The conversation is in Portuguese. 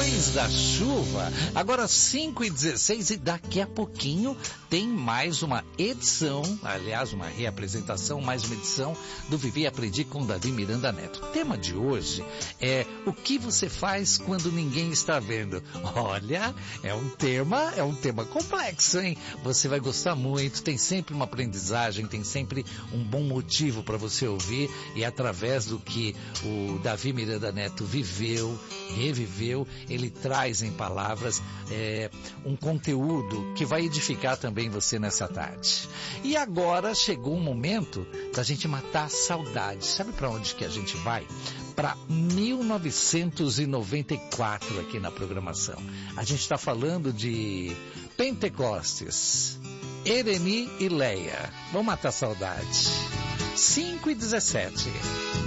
Depois da chuva, agora 5h16 e daqui a pouquinho tem mais uma edição, aliás, uma reapresentação, mais uma edição do Vivi e Aprendi com Davi Miranda Neto. O tema de hoje é o que você faz quando ninguém está vendo. Olha, é um tema complexo, hein? Você vai gostar muito, tem sempre uma aprendizagem, tem sempre um bom motivo para você ouvir e através do que o Davi Miranda Neto viveu, reviveu, ele traz em palavras um conteúdo que vai edificar também você nessa tarde. E agora chegou o momento da gente matar a saudade. Sabe para onde que a gente vai? Para 1994 aqui na programação. A gente está falando de Pentecostes, Ereni e Leia. Vamos matar a saudade. 5h17.